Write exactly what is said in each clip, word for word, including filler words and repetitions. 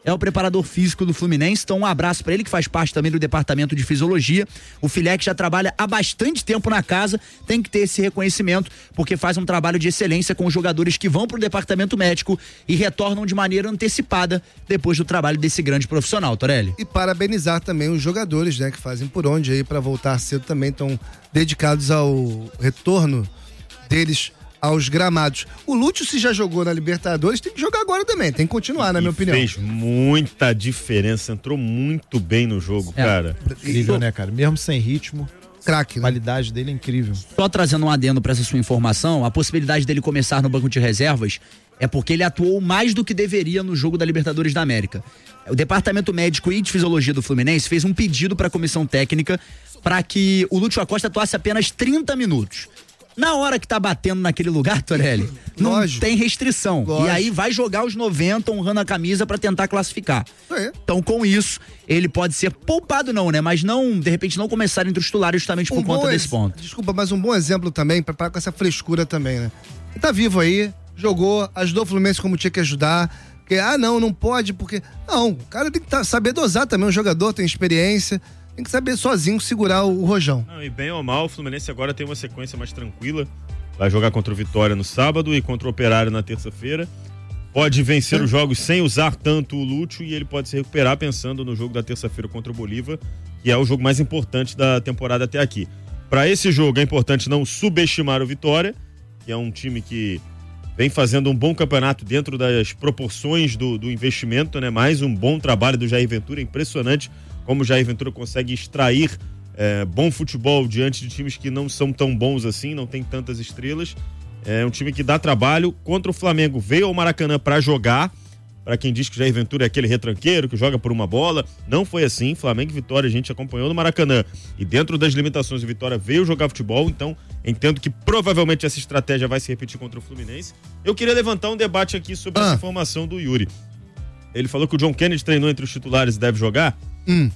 é o preparador físico do Fluminense, então um abraço para ele, que faz parte também do departamento de fisiologia. O Filé, que já trabalha há bastante tempo na casa, tem que ter esse reconhecimento, porque faz um trabalho de excelência com os jogadores que vão pro departamento médico e retornam de maneira antecipada depois do trabalho desse grande profissional, Torelli. E parabenizar também os jogadores, né, que fazem por onde aí para voltar cedo, também estão dedicados ao retorno deles aos gramados. O Lúcio, se já jogou na Libertadores, tem que jogar agora também, tem que continuar, na e minha opinião. Fez muita diferença, entrou muito bem no jogo, é. cara. Incrível, né, cara? Mesmo sem ritmo, craque, a qualidade dele é incrível. Só trazendo um adendo para essa sua informação, a possibilidade dele começar no banco de reservas é porque ele atuou mais do que deveria no jogo da Libertadores da América. O departamento médico e de fisiologia do Fluminense fez um pedido para a comissão técnica para que o Lúcio Acosta atuasse apenas trinta minutos. Na hora que tá batendo naquele lugar, Torelli, não Lógico. tem restrição. Lógico. E aí vai jogar os noventa honrando a camisa pra tentar classificar. É. Então, com isso, ele pode ser poupado não, né? Mas não, de repente, não começar entre os titulares justamente um por conta desse ponto. Desculpa, mas um bom exemplo também, pra parar com essa frescura também, né? Ele tá vivo aí, jogou, ajudou o Fluminense como tinha que ajudar. Porque, ah, não, não pode, porque... Não, o cara tem que tá, saber dosar também, o jogador tem experiência... Tem que saber sozinho segurar o, o rojão. Não, e bem ou mal, o Fluminense agora tem uma sequência mais tranquila. Vai jogar contra o Vitória no sábado e contra o Operário na terça-feira. Pode vencer é. os jogos sem usar tanto o Lúcio e ele pode se recuperar pensando no jogo da terça-feira contra o Bolívar, que é o jogo mais importante da temporada até aqui. Para esse jogo é importante não subestimar o Vitória, que é um time que vem fazendo um bom campeonato dentro das proporções do, do investimento, né? Mais um bom trabalho do Jair Ventura, impressionante como o Jair Ventura consegue extrair é, bom futebol diante de times que não são tão bons assim, não tem tantas estrelas. É um time que dá trabalho. Contra o Flamengo, veio ao Maracanã para jogar. Para quem diz que o Jair Ventura é aquele retranqueiro que joga por uma bola, não foi assim. Flamengo e Vitória a gente acompanhou no Maracanã. E dentro das limitações, o Vitória veio jogar futebol, então entendo que provavelmente essa estratégia vai se repetir contra o Fluminense. Eu queria levantar um debate aqui sobre ah. essa informação do Yuri. Ele falou que o John Kennedy treinou entre os titulares e deve jogar. Hum.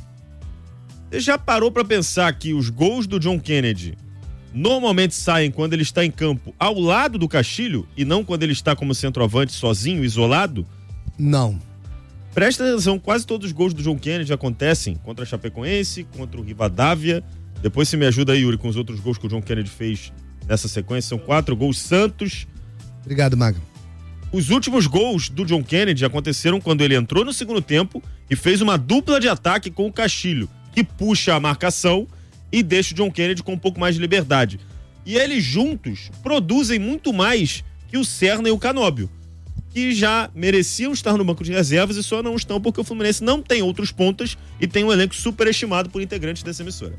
Você já parou pra pensar que os gols do John Kennedy normalmente saem quando ele está em campo ao lado do Castilho e não quando ele está como centroavante sozinho, isolado? Não. Presta atenção, quase todos os gols do John Kennedy acontecem contra a Chapecoense, contra o Rivadavia. Depois você me ajuda aí, Yuri, com os outros gols que o John Kennedy fez nessa sequência. São quatro gols. Santos. Obrigado, Magno. Os últimos gols do John Kennedy aconteceram quando ele entrou no segundo tempo e fez uma dupla de ataque com o Castilho, que puxa a marcação e deixa o John Kennedy com um pouco mais de liberdade. E eles juntos produzem muito mais que o Serna e o Canóbio, que já mereciam estar no banco de reservas e só não estão porque o Fluminense não tem outros pontas e tem um elenco superestimado por integrantes dessa emissora.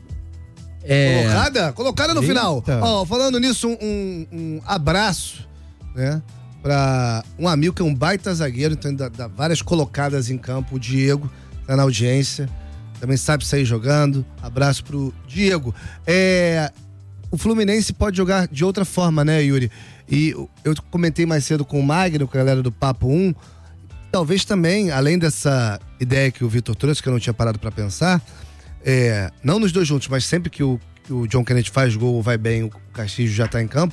É... Colocada? Colocada no Eita. final. Ó, falando nisso, um, um, um abraço, né? Pra um amigo que é um baita zagueiro, então dá, dá várias colocadas em campo, o Diego, tá na audiência, também sabe sair jogando. Abraço pro Diego. É, o Fluminense pode jogar de outra forma, né, Yuri? E eu comentei mais cedo com o Magno, com a galera do Papo um, talvez também, além dessa ideia que o Vitor trouxe, que eu não tinha parado pra pensar, é, não nos dois juntos, mas sempre que o, que o John Kennedy faz gol ou vai bem, o Castilho já tá em campo,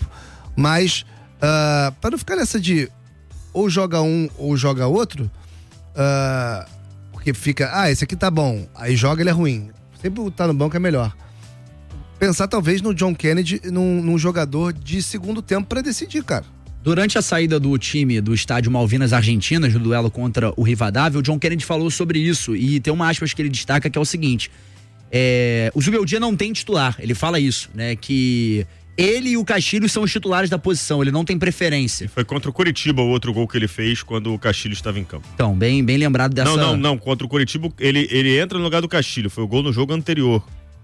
mas Uh, para não ficar nessa de ou joga um ou joga outro, uh, porque fica, ah, esse aqui tá bom, aí joga, ele é ruim. Sempre tá no banco é melhor. Pensar talvez no John Kennedy, num, num jogador de segundo tempo para decidir, cara. Durante a saída do time do estádio Malvinas Argentinas, no duelo contra o Rivadavia, o John Kennedy falou sobre isso e tem uma aspas que ele destaca que é o seguinte: é, o Zubeldia não tem titular, ele fala isso, né, que ele e o Castilho são os titulares da posição, ele não tem preferência. Foi contra o Coritiba o outro gol que ele fez quando o Castilho estava em campo. Então, bem, bem lembrado dessa... Não, não, não, contra o Coritiba ele, ele entra no lugar do Castilho, foi o gol no jogo anterior.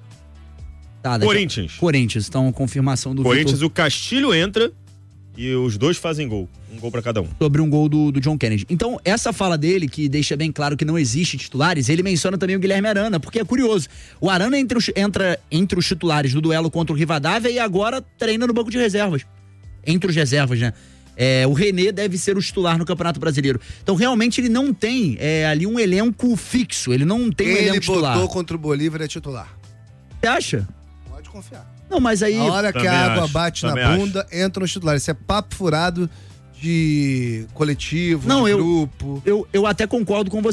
Tá, Corinthians. A... Corinthians, então confirmação do Corinthians, Vitor. O Castilho entra e os dois fazem gol, um gol pra cada um. Sobre um gol do, do John Kennedy. Então, essa fala dele, que deixa bem claro que não existe titulares, ele menciona também o Guilherme Arana, porque é curioso. O Arana entre os, entra entre os titulares do duelo contra o Rivadavia e agora treina no banco de reservas. Entre os reservas, né? É, o René deve ser o titular no Campeonato Brasileiro. Então, realmente, ele não tem é, ali um elenco fixo, ele não tem um elenco titular. Ele botou contra o Bolívar é titular. Você acha? Pode confiar. Não, mas aí... A hora que a água acho, bate na bunda, acho. entra nos titulares. Isso é papo furado de coletivo, não, de eu, grupo. Eu, eu até concordo com você.